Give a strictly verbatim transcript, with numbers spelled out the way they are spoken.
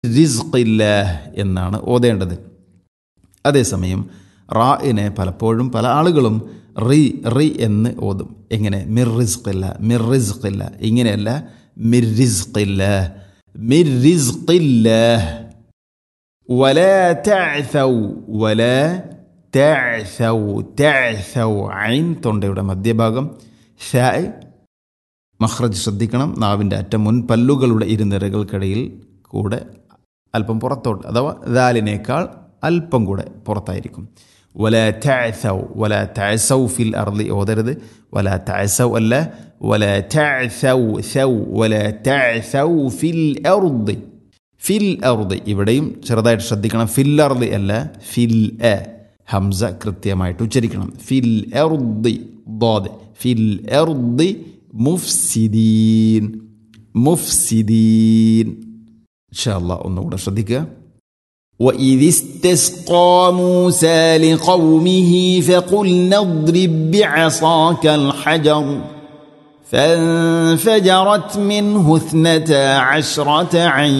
റിസ്ഖില്ലാഹ് എന്നാണ് ഓതേണ്ടത്. അതേസമയം റാഇനെ പലപ്പോഴും പല ആളുകളും റി റി എന്ന് ഓതും. എങ്ങനെ? മിർ റിസ്ഖില്ല, മിർ റിസ്ഖില്ല, ഇങ്ങനെയല്ല, മിർ റിസ്ഖില്ലാഹ്, മിർ റിസ്ഖില്ലാഹ്. വലാ തഅസൗ, വലാ തഅസൗ, തഅസൗ, ഐൻ തൊണ്ടയുടെ മധ്യഭാഗം, ഷാ മഖ്റജ് ശ്രദ്ധിക്കണം. നാവിൻ്റെ അറ്റം മുൻപല്ലുകളുടെ ഇരുനിരകൾക്കിടയിൽ കൂടെ അല്പം പുറത്തോട്ട്, അഥവാ ദാലിനേക്കാൾ അല്പം കൂടെ പുറത്തായിരിക്കും. വലാ തഅസൗ, വലാ തഅസൗ ഫിൽ അർളി ഓതരുത്. വലാ തഅസൗ അല്ല, വലാ തഅസൗ സൗ, വലാ തഅസൗ ഫിൽ അർളി, ഫിൽ അർളി. ഇവിടെയും ചെറുതായിട്ട് ശ്രദ്ധിക്കണം. ഫിൽ അർളി അല്ല, ഫിൽ എ, ഹംസ കൃത്യമായിട്ട് ഉച്ചരിക്കണം. ഫിൽ അർളി ضاد, ഫിൽ അർളി മുഫ്സിദീൻ, മുഫ്സിദീൻ. ഇൻഷാ അല്ലാഹ് ഒന്നുകൂടെ ശ്രദ്ധിക്കുക. وَإِذِ اسْتَسْقَىٰ مُوسَىٰ لِقَوْمِهِ فَقُلْنَا اضْرِب بِّعَصَاكَ الْحَجَرَ فَانفَجَرَتْ مِنْهُ اثْنَتَا عَشْرَةَ عَيْنًا